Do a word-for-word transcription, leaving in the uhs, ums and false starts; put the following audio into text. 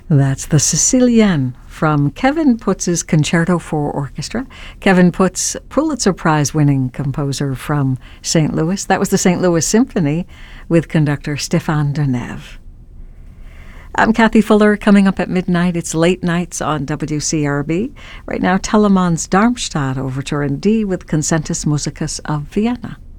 That's the Sicilienne from Kevin Putz's Concerto for Orchestra. Kevin Putz, Pulitzer Prize-winning composer from Saint Louis. That was the Saint Louis Symphony with conductor Stéphane Denève. I'm Kathy Fuller. Coming up at midnight, it's Late Nights on W C R B. Right now, Telemann's Darmstadt Overture in D with Concentus Musicus of Vienna.